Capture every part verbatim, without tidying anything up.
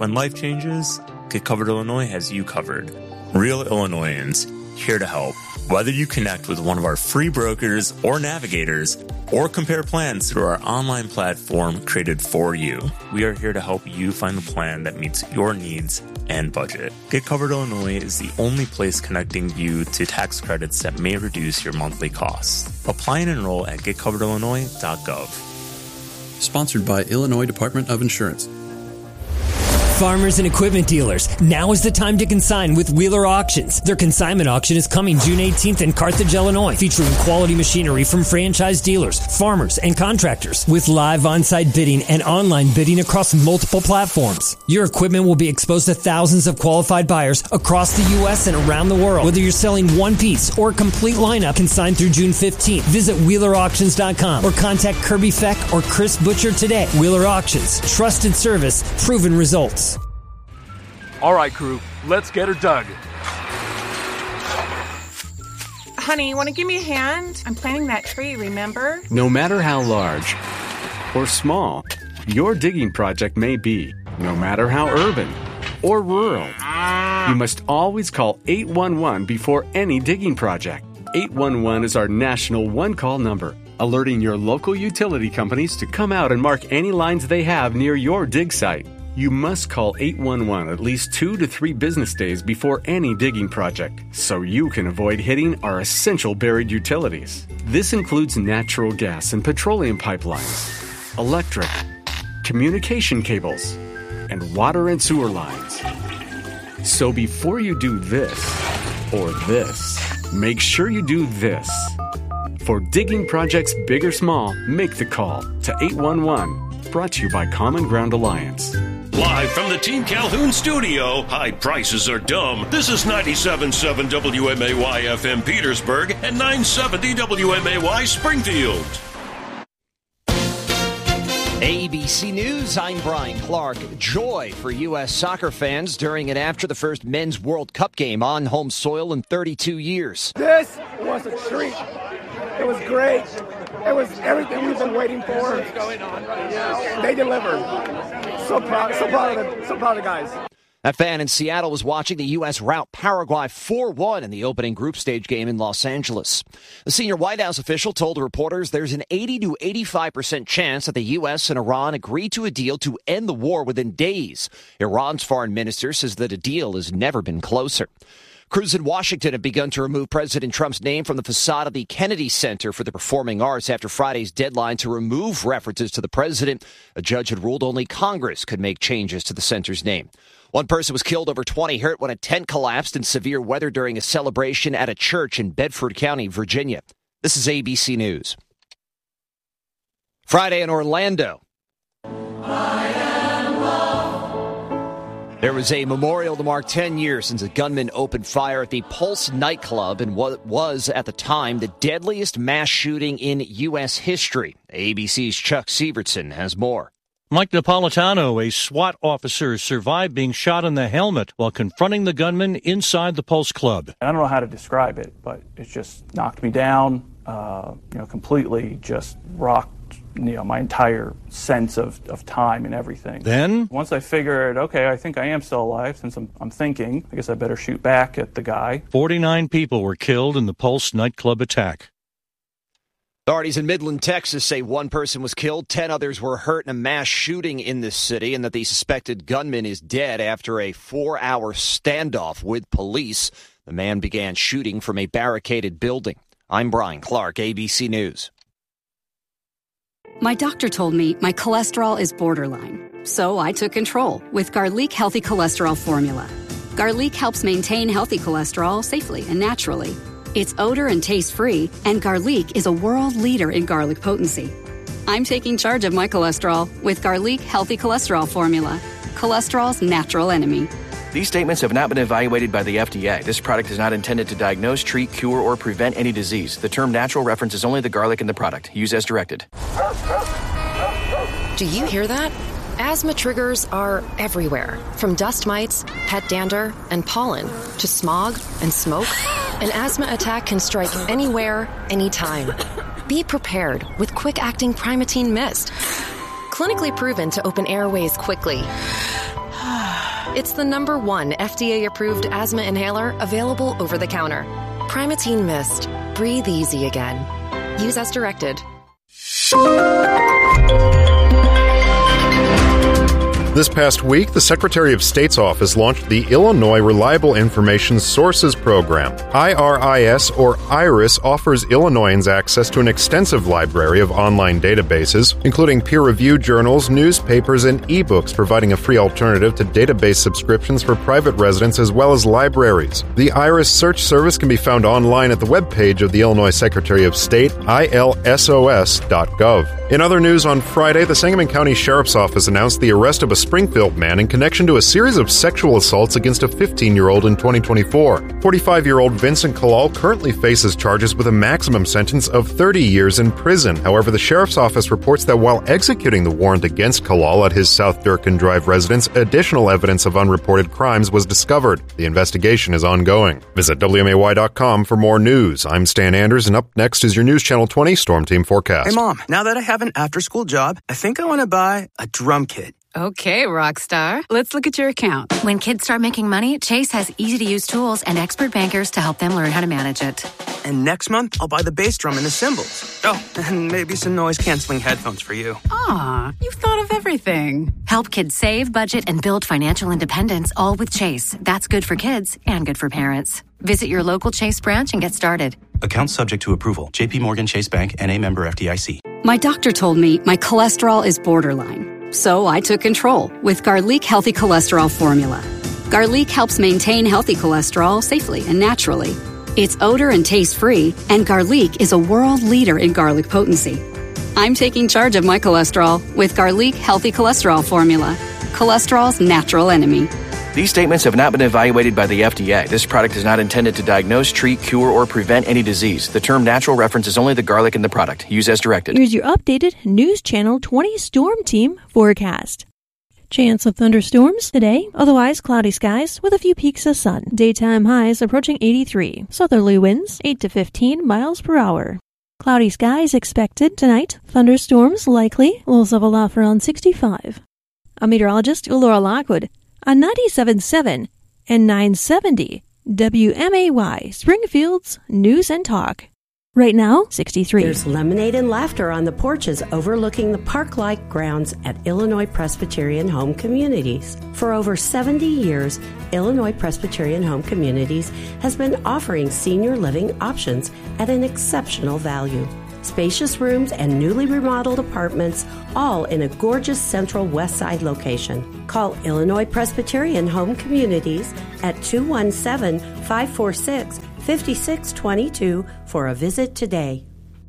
When life changes, Get Covered Illinois has you covered. Real Illinoisans, here to help. Whether you connect with one of our free brokers or navigators, or compare plans through our online platform created for you, we are here to help you find the plan that meets your needs and budget. Get Covered Illinois is the only place connecting you to tax credits that may reduce your monthly costs. Apply and enroll at get covered illinois dot gov. Sponsored by Illinois Department of Insurance. Farmers and equipment dealers, now is the time to consign with Wheeler Auctions. Their consignment auction is coming June eighteenth in Carthage, Illinois, featuring quality machinery from franchise dealers, farmers, and contractors, with live on-site bidding and online bidding across multiple platforms. Your equipment will be exposed to thousands of qualified buyers across the U S and around the world. Whether you're selling one piece or a complete lineup, consign through June fifteenth. Visit Wheeler Auctions dot com or contact Kirby Feck or Chris Butcher today. Wheeler Auctions, trusted service, proven results. All right, crew, let's get her dug. Honey, you want to give me a hand? I'm planting that tree, remember? No matter how large or small your digging project may be, no matter how urban or rural, you must always call eight one one before any digging project. eight one one is our national one-call number, alerting your local utility companies to come out and mark any lines they have near your dig site. You must call eight one one at least two to three business days before any digging project, so you can avoid hitting our essential buried utilities. This includes natural gas and petroleum pipelines, electric, communication cables, and water and sewer lines. So before you do this or this, make sure you do this. For digging projects big or small, make the call to eight one one. Brought to you by Common Ground Alliance. Live from the Team Calhoun studio, high prices are dumb. This is ninety-seven point seven W M A Y F M Petersburg and nine seventy W M A Y Springfield. A B C News, I'm Brian Clark. Joy for U S soccer fans during and after the first Men's World Cup game on home soil in thirty-two years. This was a treat. It was great. It was everything we've been waiting for. What's going on right now? They delivered. So proud, so proud of the, so proud of the guys. That fan in Seattle was watching the U S rout Paraguay four one in the opening group stage game in Los Angeles. The senior White House official told the reporters there's an eighty to eighty-five percent chance that the U S and Iran agree to a deal to end the war within days. Iran's foreign minister says that a deal has never been closer. Crews in Washington have begun to remove President Trump's name from the facade of the Kennedy Center for the Performing Arts after Friday's deadline to remove references to the president. A judge had ruled only Congress could make changes to the center's name. One person was killed, over twenty hurt when a tent collapsed in severe weather during a celebration at a church in Bedford County, Virginia. This is A B C News. Friday in Orlando. There was a memorial to mark ten years since a gunman opened fire at the Pulse nightclub in what was, at the time, the deadliest mass shooting in U S history. A B C's Chuck Sievertson has more. Mike Napolitano, a SWAT officer, survived being shot in the helmet while confronting the gunman inside the Pulse Club. I don't know how to describe it, but it just knocked me down, uh, you know, completely just rocked, you know, my entire sense of, of time and everything. Then? Once I figured, okay, I think I am still alive, since I'm, I'm thinking, I guess I better shoot back at the guy. forty-nine people were killed in the Pulse nightclub attack. Authorities in Midland, Texas say one person was killed, ten others were hurt in a mass shooting in this city, and that the suspected gunman is dead after a four-hour standoff with police. The man began shooting from a barricaded building. I'm Brian Clark, A B C News. My doctor told me my cholesterol is borderline, so I took control with Garlic Healthy Cholesterol Formula. Garlic helps maintain healthy cholesterol safely and naturally. It's odor and taste-free, and Garlic is a world leader in garlic potency. I'm taking charge of my cholesterol with Garlic Healthy Cholesterol Formula, cholesterol's natural enemy. These statements have not been evaluated by the F D A. This product is not intended to diagnose, treat, cure, or prevent any disease. The term natural references only the garlic in the product. Use as directed. Do you hear that? Asthma triggers are everywhere, from dust mites, pet dander, and pollen, to smog and smoke. An asthma attack can strike anywhere, anytime. Be prepared with quick-acting Primatene Mist. Clinically proven to open airways quickly It's the number one F D A-approved asthma inhaler available over the counter. Primatene Mist. Breathe easy again. Use as directed. This past week, the Secretary of State's office launched the Illinois Reliable Information Sources Program. I R I S, or IRIS, offers Illinoisans access to an extensive library of online databases, including peer-reviewed journals, newspapers, and ebooks, providing a free alternative to database subscriptions for private residents as well as libraries. The IRIS search service can be found online at the webpage of the Illinois Secretary of State, I L S O S dot gov. In other news, on Friday, the Sangamon County Sheriff's Office announced the arrest of a Springfield man in connection to a series of sexual assaults against a fifteen-year-old in twenty twenty-four. forty-five-year-old Vincent Kalal currently faces charges with a maximum sentence of thirty years in prison. However, the Sheriff's Office reports that while executing the warrant against Kalal at his South Durkin Drive residence, additional evidence of unreported crimes was discovered. The investigation is ongoing. Visit W M A Y dot com for more news. I'm Stan Anders, and up next is your News Channel twenty Storm Team forecast. Hey, Mom, now that I have an after-school job, I think I want to buy a drum kit. Okay, Rockstar. Let's look at your account. When kids start making money, Chase has easy-to-use tools and expert bankers to help them learn how to manage it. And next month, I'll buy the bass drum and the cymbals. Oh, and maybe some noise-canceling headphones for you. Aw, you've thought of everything. Help kids save, budget, and build financial independence, all with Chase. That's good for kids and good for parents. Visit your local Chase branch and get started. Account subject to approval. J P Morgan Chase Bank, N A member F D I C. My doctor told me my cholesterol is borderline, so I took control with Garlic Healthy Cholesterol Formula. Garlic helps maintain healthy cholesterol safely and naturally. It's odor and taste-free, and Garlic is a world leader in garlic potency. I'm taking charge of my cholesterol with Garlic Healthy Cholesterol Formula, cholesterol's natural enemy. These statements have not been evaluated by the F D A. This product is not intended to diagnose, treat, cure, or prevent any disease. The term natural references only the garlic in the product. Use as directed. Here's your updated News Channel twenty Storm Team forecast. Chance of thunderstorms today, otherwise cloudy skies with a few peaks of sun. Daytime highs approaching eighty-three. Southerly winds eight to fifteen miles per hour. Cloudy skies expected tonight. Thunderstorms likely. Lows of a low around sixty-five. A meteorologist, Laura Lockwood, on ninety-seven point seven and nine seventy W M A Y, Springfield's News and Talk. Right now, sixty-three. There's lemonade and laughter on the porches overlooking the park-like grounds at Illinois Presbyterian Home Communities. For over seventy years, Illinois Presbyterian Home Communities has been offering senior living options at an exceptional value. Spacious rooms and newly remodeled apartments, all in a gorgeous central west side location. Call Illinois Presbyterian Home Communities at two one seven, five four six, five six two two for a visit today.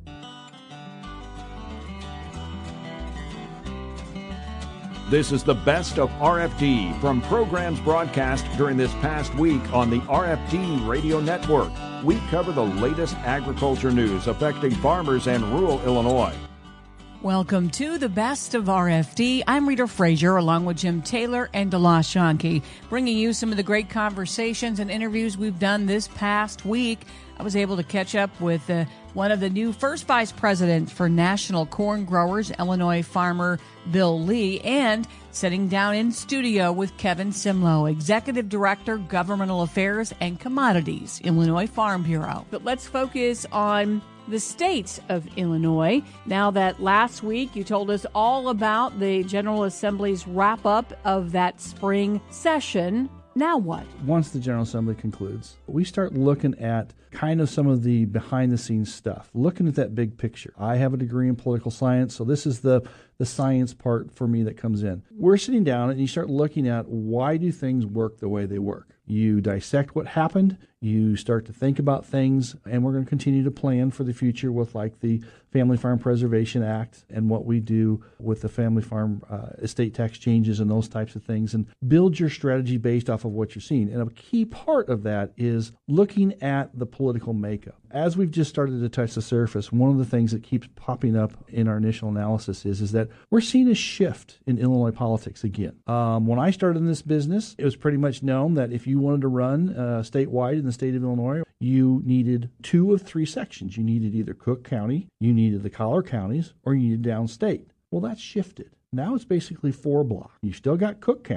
This is the best of R F D from programs broadcast during this past week on the R F D Radio Network. We cover the latest agriculture news affecting farmers and rural Illinois. Welcome to the best of R F D. I'm Rita Frazier, along with Jim Taylor and Delash Shankey, bringing you some of the great conversations and interviews we've done this past week. I was able to catch up with uh, one of the new first vice presidents for National Corn Growers, Illinois farmer Bill Lee, and sitting down in studio with Kevin Simlo, Executive Director, Governmental Affairs and Commodities, Illinois Farm Bureau. But let's focus on the state of Illinois. Now that last week you told us all about the General Assembly's wrap-up of that spring session. Now what? Once the General Assembly concludes, we start looking at kind of some of the behind-the-scenes stuff, looking at that big picture. I have a degree in political science, so this is the, the science part for me that comes in. We're sitting down and you start looking at why do things work the way they work. You dissect what happened, you start to think about things, and we're going to continue to plan for the future with like the Family Farm Preservation Act and what we do with the family farm uh, estate tax changes and those types of things, and build your strategy based off of what you're seeing. And a key part of that is looking at the political makeup. As we've just started to touch the surface, one of the things that keeps popping up in our initial analysis is, is that we're seeing a shift in Illinois politics again. Um, when I started in this business, it was pretty much known that if you wanted to run uh, statewide in the state of Illinois, you needed two of three sections. You needed either Cook County, you needed the collar counties, or you needed downstate. Well, that's shifted. Now it's basically four blocks. You still got Cook County,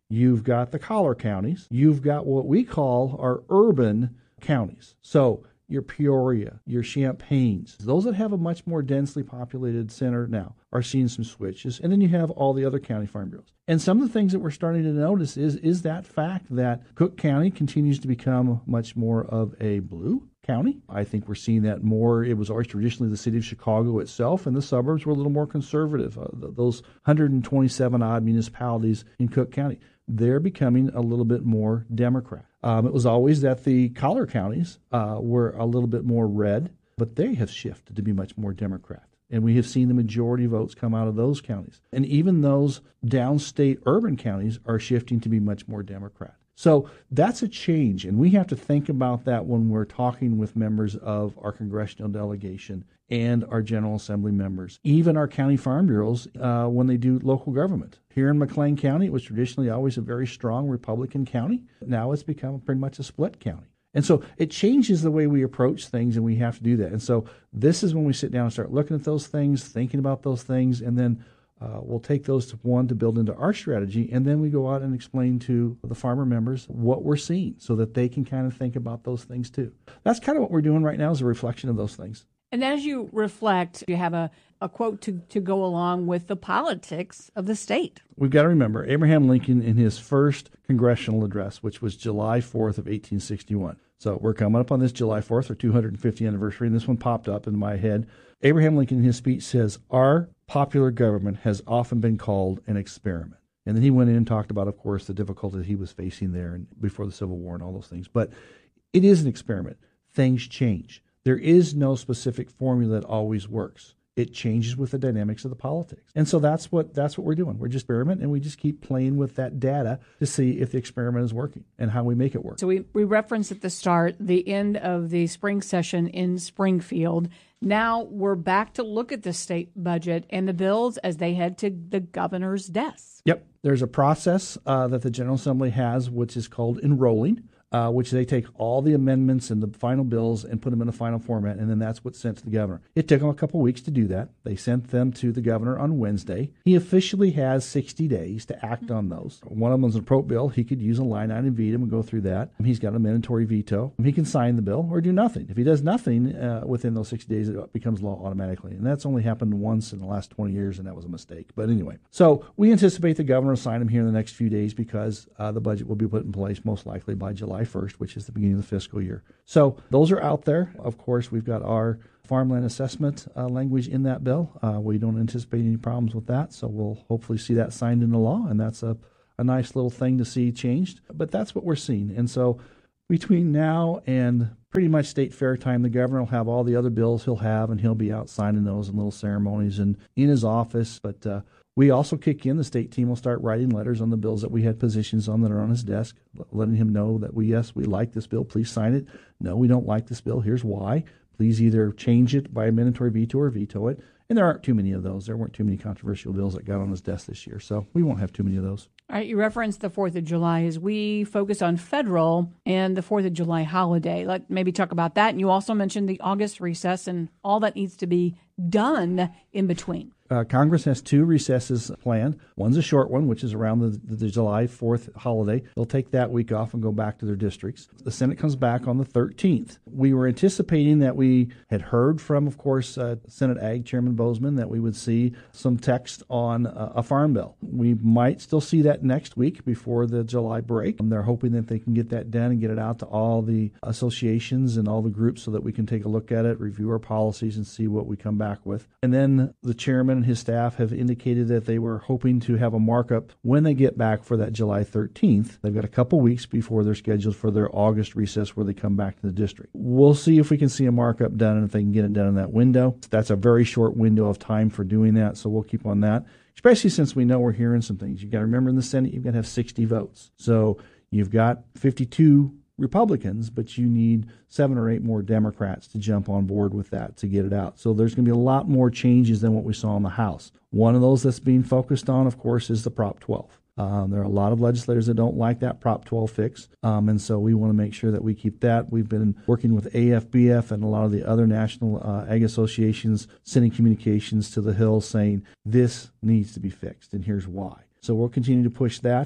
You've got the collar counties. You've got what we call our urban counties. So your Peoria, your Champagnes, those that have a much more densely populated center now are seeing some switches. And then you have all the other county farm bureaus. And some of the things that we're starting to notice is, is that fact that Cook County continues to become much more of a blue county. I think we're seeing that more. It was always traditionally the city of Chicago itself, and the suburbs were a little more conservative. Uh, those one hundred twenty-seven odd municipalities in Cook County, they're becoming a little bit more Democrat. Um, it was always that the collar counties uh, were a little bit more red, but they have shifted to be much more Democrat. And we have seen the majority votes come out of those counties. And even those downstate urban counties are shifting to be much more Democrat. So that's a change, and we have to think about that when we're talking with members of our congressional delegation and our General Assembly members, even our county farm bureaus uh, when they do local government. Here in McLean County, it was traditionally always a very strong Republican county. Now it's become pretty much a split county. And so it changes the way we approach things, and we have to do that. And so this is when we sit down and start looking at those things, thinking about those things, and then Uh, we'll take those to one to build into our strategy, and then we go out and explain to the farmer members what we're seeing so that they can kind of think about those things too. That's kind of what we're doing right now, is a reflection of those things. And as you reflect, you have a, a quote to, to go along with the politics of the state. We've got to remember, Abraham Lincoln, in his first congressional address, which was July fourth of eighteen sixty-one. So we're coming up on this July fourth, or two hundred fiftieth anniversary, and this one popped up in my head. Abraham Lincoln, in his speech, says, "Our popular government has often been called an experiment." And then he went in and talked about, of course, the difficulty that he was facing there and before the Civil War and all those things. But it is an experiment. Things change. There is no specific formula that always works. It changes with the dynamics of the politics. And so that's what that's what we're doing. We're just experiment, and we just keep playing with that data to see if the experiment is working and how we make it work. So we, we referenced at the start the end of the spring session in Springfield. Now we're back to look at the state budget and the bills as they head to the governor's desk. Yep. There's a process uh, that the General Assembly has, which is called enrolling. Uh, which they take all the amendments and the final bills and put them in a final format, and then that's what's sent to the governor. It took them a couple weeks to do that. They sent them to the governor on Wednesday. He officially has sixty days to act on those. One of them is a pro bill. He could use a line item veto and go through that. He's got a mandatory veto. He can sign the bill or do nothing. If he does nothing uh, within those sixty days, it becomes law automatically. And that's only happened once in the last twenty years, and that was a mistake. But anyway, so we anticipate the governor will sign them here in the next few days because uh, the budget will be put in place most likely by July first, which is the beginning of the fiscal year. So those are out there. Of course, we've got our farmland assessment uh, language in that bill. Uh, we don't anticipate any problems with that, so we'll hopefully see that signed into law, and that's a, a nice little thing to see changed. But that's what we're seeing. And so between now and pretty much state fair time, the governor will have all the other bills he'll have, and he'll be out signing those in little ceremonies and in his office. But uh, we also kick in. The state team will start writing letters on the bills that we had positions on that are on his desk, letting him know that we, yes, we like this bill. Please sign it. No, we don't like this bill. Here's why. Please either change it by a mandatory veto or veto it. And there aren't too many of those. There weren't too many controversial bills that got on his desk this year, so we won't have too many of those. All right, you referenced the fourth of July as we focus on federal and the fourth of July holiday. Let maybe talk about that. And you also mentioned the August recess and all that needs to be done in between. Uh, Congress has two recesses planned. One's a short one, which is around the, the, the July fourth holiday. They'll take that week off and go back to their districts. The Senate comes back on the thirteenth. We were anticipating that we had heard from, of course, uh, Senate Ag Chairman Bozeman that we would see some text on uh, a farm bill. We might still see that next week before the July break. And they're hoping that they can get that done and get it out to all the associations and all the groups so that we can take a look at it, review our policies, and see what we come back with. And then the chairman and his staff have indicated that they were hoping to have a markup when they get back for that July thirteenth. They've got a couple weeks before they're scheduled for their August recess where they come back to the district. We'll see if we can see a markup done and if they can get it done in that window. That's a very short window of time for doing that, so we'll keep on that, especially since we know we're hearing some things. You've got to remember in the Senate, you've got to have sixty votes. So you've got fifty-two Republicans, but you need seven or eight more Democrats to jump on board with that to get it out. So there's going to be a lot more changes than what we saw in the House. One of those that's being focused on, of course, is the Prop twelve. Um, there are a lot of legislators that don't like that Prop twelve fix, um, and so we want to make sure that we keep that. We've been working with A F B F and a lot of the other national uh, ag associations, sending communications to the Hill saying this needs to be fixed, and here's why. So we'll continue to push that.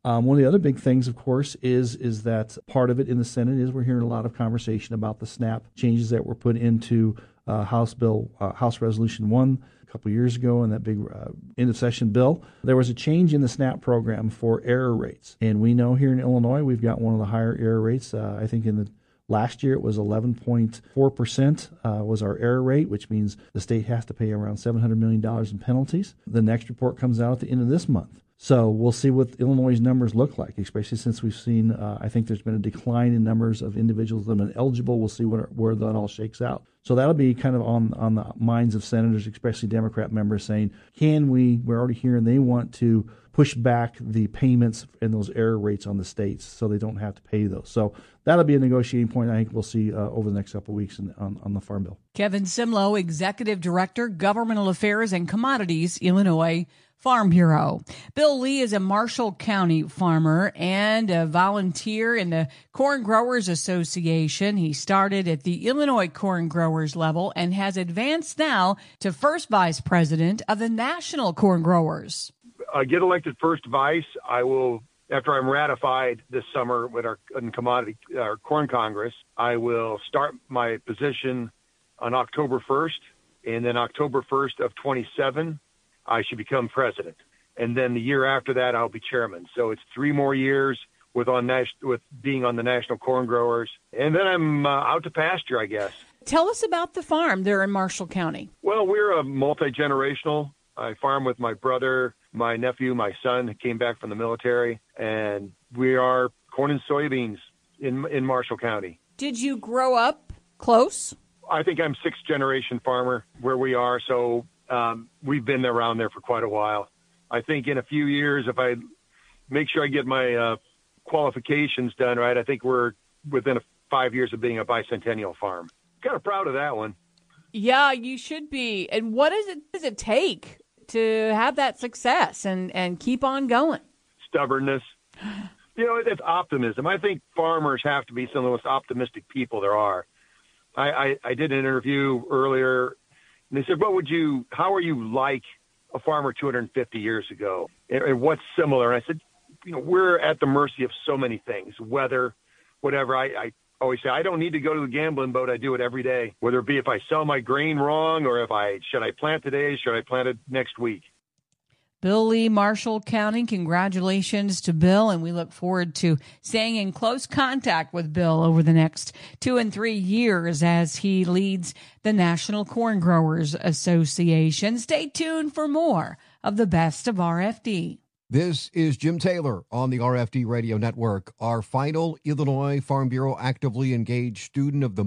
Um, one of the other big things, of course, is is that part of it in the Senate is we're hearing a lot of conversation about the SNAP changes that were put into uh, House Bill, uh, House Resolution one a couple years ago, and that big uh, end of session bill. There was a change in the SNAP program for error rates, and we know here in Illinois we've got one of the higher error rates. Uh, I think in the last year it was eleven point four percent uh, was our error rate, which means the state has to pay around seven hundred million dollars in penalties. The next report comes out at the end of this month. So we'll see what Illinois' numbers look like, especially since we've seen, uh, I think there's been a decline in numbers of individuals that have been eligible. We'll see what, where that all shakes out. So that'll be kind of on, on the minds of senators, especially Democrat members, saying, can we, we're already hearing they want to push back the payments and those error rates on the states so they don't have to pay those. So that'll be a negotiating point I think we'll see uh, over the next couple of weeks in, on, on the Farm Bill. Kevin Simlo, Executive Director, Governmental Affairs and Commodities, Illinois Farm Bureau. Bill Lee is a Marshall County farmer and a volunteer in the Corn Growers Association. He started at the Illinois Corn Growers level and has advanced now to first vice president of the National Corn Growers. I get elected first vice. I will, after I'm ratified this summer with our in commodity, our Corn Congress, I will start my position on October first, and then October first of twenty-seven, I should become president. And then the year after that, I'll be chairman. So it's three more years with on nas- with being on the National Corn Growers. And then I'm uh, out to pasture, I guess. Tell us about the farm there in Marshall County. Well, we're a multi-generational. I farm with my brother, my nephew, my son who came back from the military, and we are corn and soybeans in in Marshall County. Did you grow up close? I think I'm sixth generation farmer where we are, so um, we've been around there for quite a while. I think in a few years, if I make sure I get my uh, qualifications done right, I think we're within a five years of being a bicentennial farm. Kind of proud of that one. Yeah, you should be. And what does it does it take to have that success and, and keep on going? Stubbornness. You know, it's optimism. I think farmers have to be some of the most optimistic people there are. I, I, I did an interview earlier, and they said, what would you, how are you like a farmer two hundred fifty years ago? And, and what's similar? And I said, you know, we're at the mercy of so many things, weather, whatever. I, I always say, I don't need to go to the gambling boat. I do it every day, whether it be if I sell my grain wrong or if I, should I plant today? Should I plant it next week? Bill Lee, Marshall County, congratulations to Bill, and we look forward to staying in close contact with Bill over the next two and three years as he leads the National Corn Growers Association. Stay tuned for more of the Best of R F D. This is Jim Taylor on the R F D Radio Network. Our final Illinois Farm Bureau Actively Engaged Student of the